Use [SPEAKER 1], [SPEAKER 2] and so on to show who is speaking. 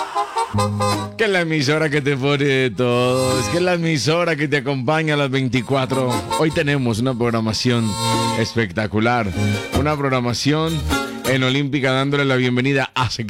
[SPEAKER 1] Que es la emisora que te pone de todo. Es que es la emisora que te acompaña a las 24. Hoy tenemos una programación espectacular. Una programación en Olímpica dándole la bienvenida a